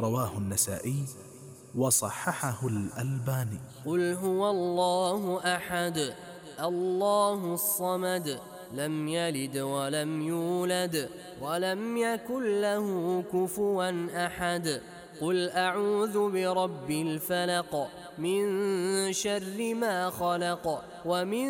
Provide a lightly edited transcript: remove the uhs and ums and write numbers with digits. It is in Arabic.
رواه النسائي وصححه الألباني. قل هو الله أحد الله الصمد لم يلد ولم يولد ولم يكن له كفوا أحد. قل أعوذ برب الفلق من شر ما خلق ومن